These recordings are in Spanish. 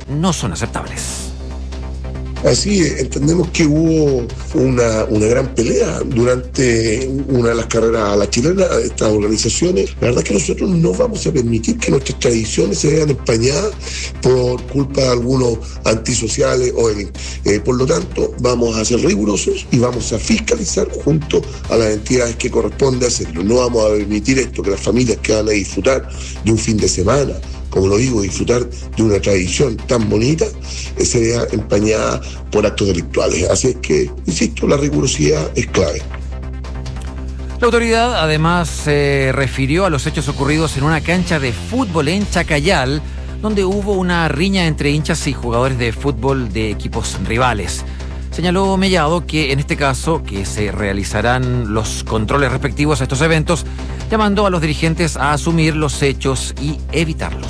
no son aceptables. Así entendemos que hubo una gran pelea durante una de las carreras a la chilena de estas organizaciones. La verdad es que nosotros no vamos a permitir que nuestras tradiciones se vean empañadas por culpa de algunos antisociales o por lo tanto, vamos a ser rigurosos y vamos a fiscalizar junto a las entidades que corresponde hacerlo. No vamos a permitir esto, que las familias que van a disfrutar de un fin de semana, como lo digo, disfrutar de una tradición tan bonita, se vea empañada por actos delictuales. Así es que, insisto, la rigurosidad es clave. La autoridad además se refirió a los hechos ocurridos en una cancha de fútbol en Chacayal, donde hubo una riña entre hinchas y jugadores de fútbol de equipos rivales. Señaló Mellado que en este caso que se realizarán los controles respectivos a estos eventos, llamando a los dirigentes a asumir los hechos y evitarlos.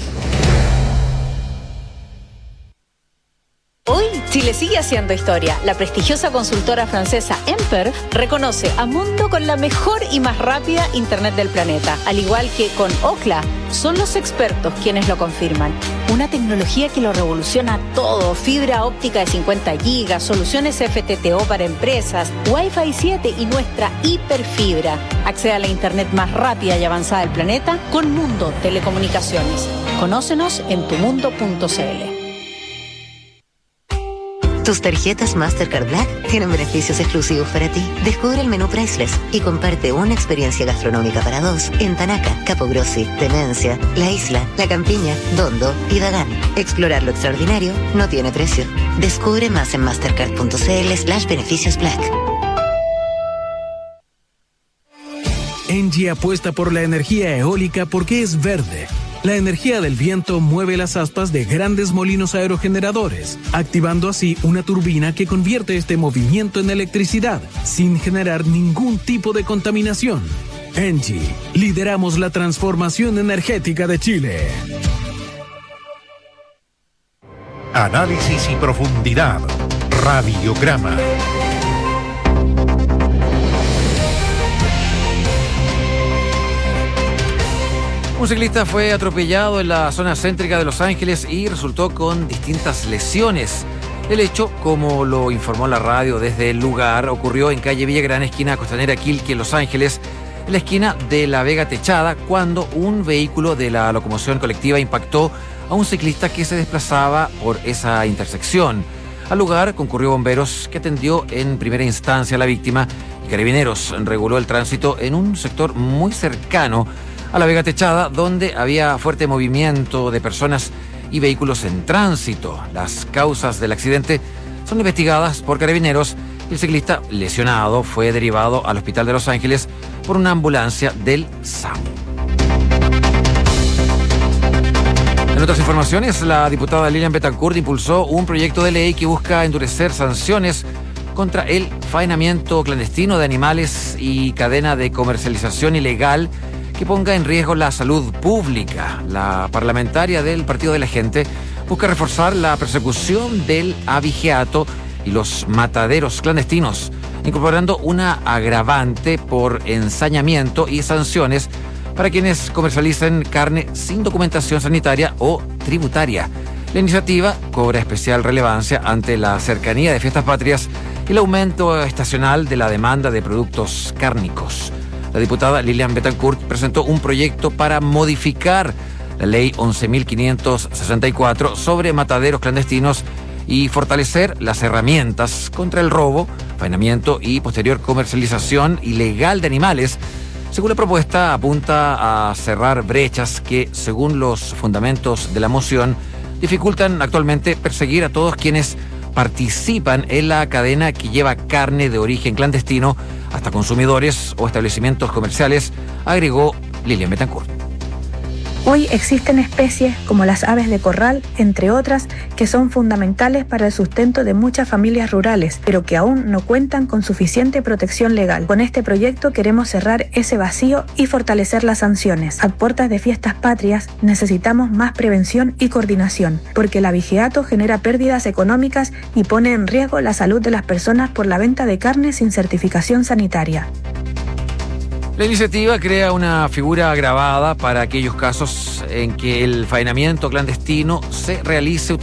Hoy, Chile sigue haciendo historia. La prestigiosa consultora francesa Emper reconoce a Mundo con la mejor y más rápida Internet del planeta. Al igual que con Ookla, son los expertos quienes lo confirman. Una tecnología que lo revoluciona todo. Fibra óptica de 50 gigas, soluciones FTTO para empresas, Wi-Fi 7 y nuestra hiperfibra. Accede a la Internet más rápida y avanzada del planeta con Mundo Telecomunicaciones. Conócenos en tumundo.cl. Tus tarjetas Mastercard Black tienen beneficios exclusivos para ti. Descubre el menú Priceless y comparte una experiencia gastronómica para dos en Tanaca, Capogrossi, Tenencia, La Isla, La Campiña, Dondo y Dagán. Explorar lo extraordinario no tiene precio. Descubre más en mastercard.cl/beneficios Black. Engie apuesta por la energía eólica porque es verde. La energía del viento mueve las aspas de grandes molinos aerogeneradores, activando así una turbina que convierte este movimiento en electricidad, sin generar ningún tipo de contaminación. Engie, lideramos la transformación energética de Chile. Análisis y profundidad. Radiograma. Un ciclista fue atropellado en la zona céntrica de Los Ángeles y resultó con distintas lesiones. El hecho, como lo informó la radio desde el lugar, ocurrió en calle Villagrán, esquina Costanera Quilque, en Los Ángeles, en la esquina de la Vega Techada, cuando un vehículo de la locomoción colectiva impactó a un ciclista que se desplazaba por esa intersección. Al lugar concurrió bomberos, que atendió en primera instancia a la víctima, y Carabineros reguló el tránsito en un sector muy cercano a la Vega Techada, donde había fuerte movimiento de personas y vehículos en tránsito. Las causas del accidente son investigadas por Carabineros y el ciclista lesionado fue derivado al Hospital de Los Ángeles por una ambulancia del SAMU. En otras informaciones, la diputada Lilian Bettencourt impulsó un proyecto de ley que busca endurecer sanciones contra el faenamiento clandestino de animales y cadena de comercialización ilegal que ponga en riesgo la salud pública. La parlamentaria del Partido de la Gente busca reforzar la persecución del abigeato y los mataderos clandestinos, incorporando una agravante por ensañamiento y sanciones para quienes comercialicen carne sin documentación sanitaria o tributaria. La iniciativa cobra especial relevancia ante la cercanía de fiestas patrias y el aumento estacional de la demanda de productos cárnicos. La diputada Lilian Bettencourt presentó un proyecto para modificar la ley 11.564 sobre mataderos clandestinos y fortalecer las herramientas contra el robo, faenamiento y posterior comercialización ilegal de animales. Según la propuesta, apunta a cerrar brechas que, según los fundamentos de la moción, dificultan actualmente perseguir a todos quienes participan en la cadena que lleva carne de origen clandestino hasta consumidores o establecimientos comerciales, agregó Lilian Bettencourt. Hoy existen especies como las aves de corral, entre otras, que son fundamentales para el sustento de muchas familias rurales, pero que aún no cuentan con suficiente protección legal. Con este proyecto queremos cerrar ese vacío y fortalecer las sanciones. A puertas de fiestas patrias necesitamos más prevención y coordinación, porque el abigeato genera pérdidas económicas y pone en riesgo la salud de las personas por la venta de carne sin certificación sanitaria. La iniciativa crea una figura agravada para aquellos casos en que el faenamiento clandestino se realice